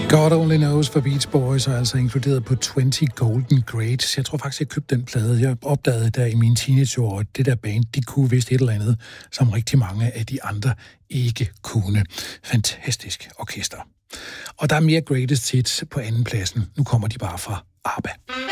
God Only Knows for Beach Boys er altså inkluderet på 20 Golden Greats. Jeg tror faktisk, jeg købte den plade. Jeg opdagede der i mine teenageår, at det der band, de kunne vist et eller andet, som rigtig mange af de andre ikke kunne. Fantastisk orkester. Og der er mere greatest hits på anden pladsen. Nu kommer de bare fra ABBA.